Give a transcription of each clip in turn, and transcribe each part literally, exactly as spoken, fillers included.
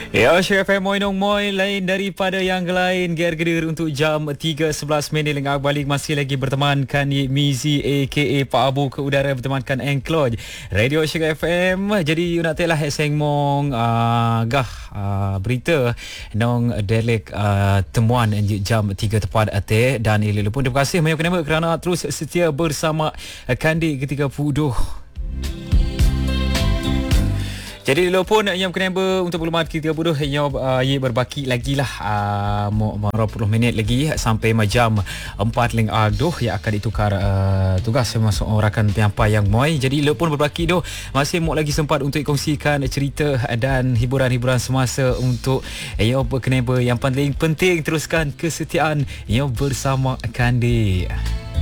Ya, Syekh F M Moy Nong Moy, lain daripada yang lain. Gear-gear untuk jam tiga sebelas minit lengah balik masih lagi bertemankan Mizi aka Pak Abu ke udara, bertemankan Engkloj Radio Syekh F M. Jadi nak telah seng mong uh, gah uh, berita nong delek uh, temuan jam tiga tepat ate dan ilmu pun terima kasih banyak kerana terus setia bersama Kandi ketika puduh. Jadi walaupun yang kenapa untuk maklumat kita bodoh yang uh, ia berbaki lagi lah uh, dua puluh minit lagi sampai jam empat ling agdoh yang akan ditukar uh, tugas masuk rakan penyampai yang moy. Jadi walaupun berbaki doh masih mau lagi sempat untuk kongsikan cerita dan hiburan-hiburan semasa untuk yang kenapa yang paling penting teruskan kesetiaan yang bersama Kandi.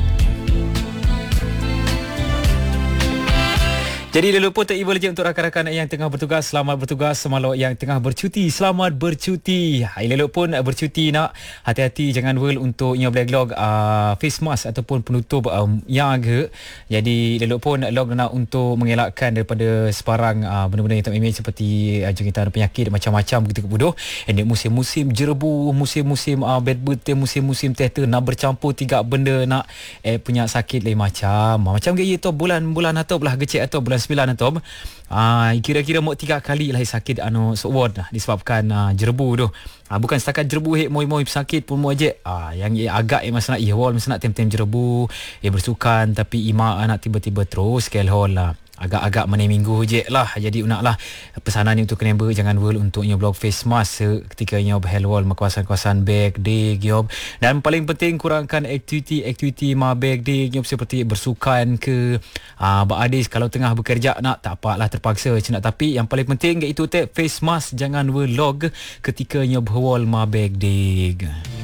Jadi dulu pun tak ibu je untuk rakan-rakan yang tengah bertugas, selamat bertugas. Semalam yang tengah bercuti, selamat bercuti. Lalu pun bercuti nak hati-hati, jangan world untuk yang blog uh, face mask ataupun penutup um, yang agak. Jadi lalu pun log nak untuk mengelakkan daripada sebarang uh, benda-benda yang tak imej seperti uh, jangkitan penyakit macam-macam begitu kebuduh. Ini musim-musim jerebu, musim-musim uh, bad birthday, musim-musim teater nak bercampur tiga benda nak eh punya sakit lain macam. Macam gaya tu bulan-bulan atau belah gecek atau bulan sembilan atau ah kira-kira mau tiga kali lah sakit anu seward disebabkan uh, jerebu tu. Ah, bukan setakat jerebu hek moi-moi sakit pun mo je. Ah yang agak eh masa nak ihwal masa nak tem-tem jerebu, eh bersukan tapi ima anak tiba-tiba terus kelhol lah. Agak-agak mana minggu je lah. Jadi unaklah pesanan ni untuk kenapa jangan world untuk nyo blog face mask ketika nyo berhelwal kawasan-kawasan bag day gyob. Dan paling penting kurangkan aktiviti-aktiviti ma bag day gyob seperti bersukan ke uh, beradis kalau tengah bekerja nak tak apalah terpaksa cina, tapi yang paling penting iaitu take face mask, jangan world log ketika nyo berhelwal ma bag day.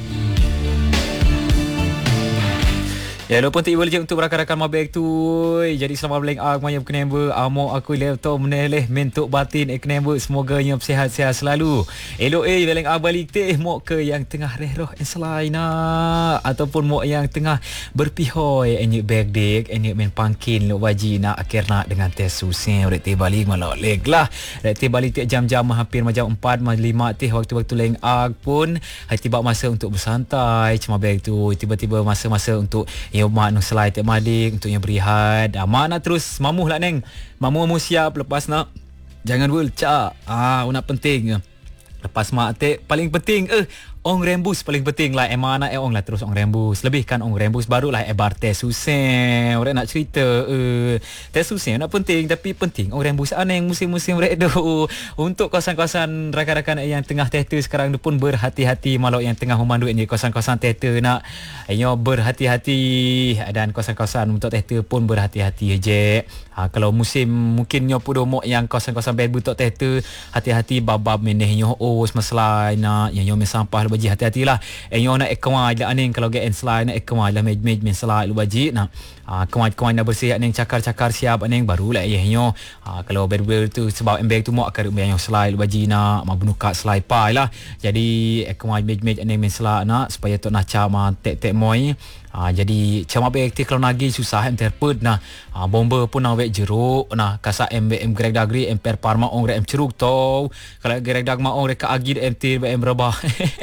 Ya, lupa untuk ibu untuk rakan-rakan mabek tu. Jadi selamat beling ak mayam kenamba amo aku laptop meneleh mentuk batin ek kenamba semoga nyop sihat-sihat selalu. Elo eh beling ak balik teh mo ke yang tengah rehroh enslaina ataupun mo yang tengah berpihoi enye bag dik enye men pangkin lo waji nak akhirna dengan tes susen rek teh balik malok leg lah. Rek teh balik teh jam-jam hampir macam empat lima teh waktu-waktu leng ak pun hai tiba masa untuk bersantai cuma bag tu tiba-tiba masa-masa untuk ya mak nak selai tak madik untuk yang berehat. Ah, mak nak terus mamuh lah neng. Mamuh mamuh siap lepas nak jangan world cak. Ah, nak penting. Lepas mak tek paling penting eh ong rembus paling penting lah. Emang anak eh ong lah terus ong rembus. Lebihkan ong rembus barulah ebar tes susen. Orang nak cerita eh tes susen nak penting tapi penting ong rembus aneh musim-musim rek doh. Untuk kawasan-kawasan rakan-rakan yang tengah teater sekarang tu pun berhati-hati malau yang tengah memandu ni kawasan-kawasan teater nak ayo berhati-hati dan kawasan-kawasan untuk teater pun berhati-hati je. Ha, kalau musim mungkin nyo pudo mok yang kawasan-kawasan bad untuk teater hati-hati babab meneh nyo os masalah nak yang nyo sampah baji hati-hatilah. Eh yo nak ekawai dah aning kalau get slide nak ekawai lah mej-mej men slide lu baji nak ah kawai-kawai nak bersih aning cakar-cakar siap aning barulah eh yo ah kalau bed tu sebab embek tu mak akar yang slide lu baji nak mak bunuka slide pai lah. Jadi ekawai mej-mej aning men slide nak supaya tok nak cama tek-tek moi. Ah jadi cama be aktif kalau nagi susah em terped nah. Ah bomba pun nak wek jeruk nah kasa em em greg dagri em per parma ong rek em ceruk tau. Kalau greg dag ma ong rek ka agi em ti em rebah.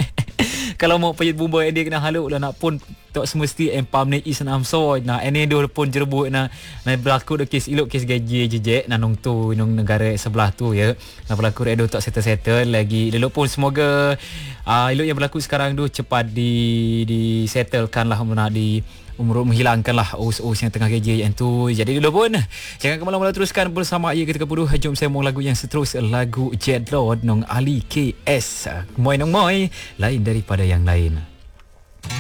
Kalau mau payet bumbu dia kena haluk lah nak pun tak semesti empam ni is nam so nah ini dua pun jerbuk nah nah berlaku dah kes ilok kes gaji jejek nah nong tu nong negara sebelah tu ya nah berlaku redo tak settle-settle lagi dulu pun semoga uh, ilok yang berlaku sekarang tu cepat di di settlekan lah nak di umur menghilangkan lah os-os yang tengah gaji yang tu. Jadi dulu pun jangan ke malam-malam teruskan bersama ia ketika puluh. Jom saya mau lagu yang seterus, lagu Jet Lord nong Ali K S. Moy nong moy lain daripada yang lain.